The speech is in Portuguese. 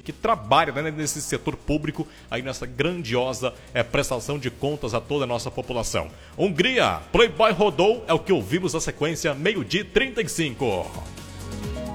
que trabalha, né, nesse setor público, aí nessa grandiosa prestação de contas a toda a nossa população. Hungria, Playboy rodou, é o que ouvimos na sequência, 12h35.